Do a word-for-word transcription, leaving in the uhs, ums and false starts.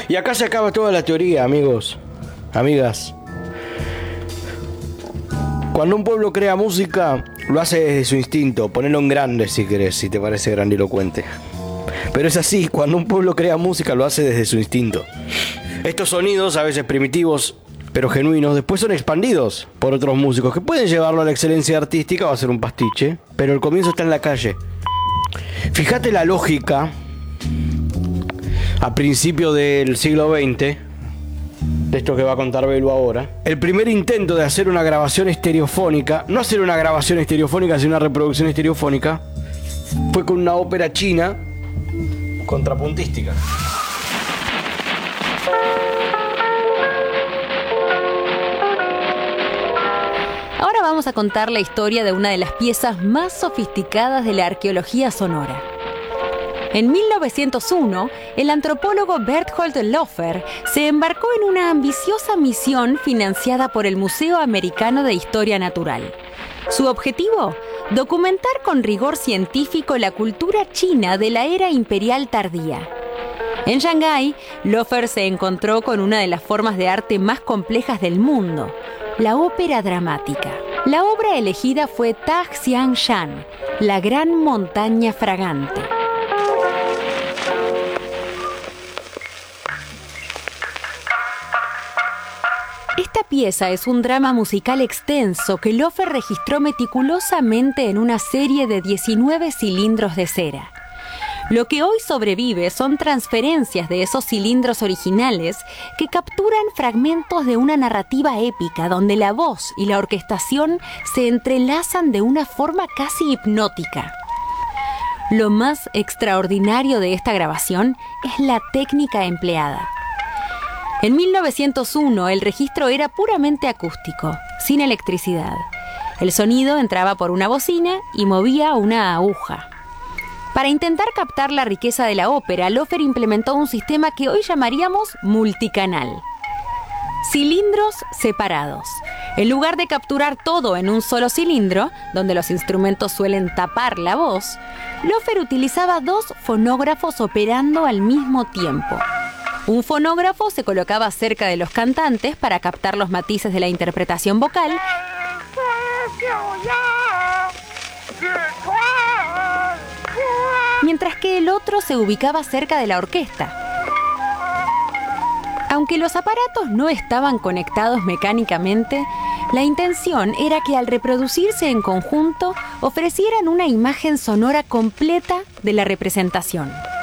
Y acá se acaba toda la teoría, amigos, amigas. Cuando un pueblo crea música, lo hace desde su instinto. Ponelo en grande si querés, si te parece grandilocuente. Pero es así, cuando un pueblo crea música, lo hace desde su instinto. Estos sonidos, a veces primitivos, pero genuinos, después son expandidos por otros músicos que pueden llevarlo a la excelencia artística o a hacer un pastiche, pero el comienzo está en la calle. Fíjate la lógica a principios del siglo veinte, de esto que va a contar Belu ahora. El primer intento de hacer una grabación estereofónica, no hacer una grabación estereofónica, sino una reproducción estereofónica, fue con una ópera china contrapuntística. Ahora vamos a contar la historia de una de las piezas más sofisticadas de la arqueología sonora. En mil novecientos uno, el antropólogo Berthold Lofer se embarcó en una ambiciosa misión financiada por el Museo Americano de Historia Natural. Su objetivo: documentar con rigor científico la cultura china de la era imperial tardía. En Shanghái, Lofer se encontró con una de las formas de arte más complejas del mundo, la ópera dramática. La obra elegida fue Ta Xiang Shan, la gran montaña fragante. Esta pieza es un drama musical extenso que Lofer registró meticulosamente en una serie de diecinueve cilindros de cera. Lo que hoy sobrevive son transferencias de esos cilindros originales que capturan fragmentos de una narrativa épica donde la voz y la orquestación se entrelazan de una forma casi hipnótica. Lo más extraordinario de esta grabación es la técnica empleada. En mil novecientos uno el registro era puramente acústico, sin electricidad. El sonido entraba por una bocina y movía una aguja. Para intentar captar la riqueza de la ópera, Lofer implementó un sistema que hoy llamaríamos multicanal. Cilindros separados. En lugar de capturar todo en un solo cilindro, donde los instrumentos suelen tapar la voz, Lofer utilizaba dos fonógrafos operando al mismo tiempo. Un fonógrafo se colocaba cerca de los cantantes para captar los matices de la interpretación vocal, mientras que el otro se ubicaba cerca de la orquesta. Aunque los aparatos no estaban conectados mecánicamente, la intención era que al reproducirse en conjunto ofrecieran una imagen sonora completa de la representación.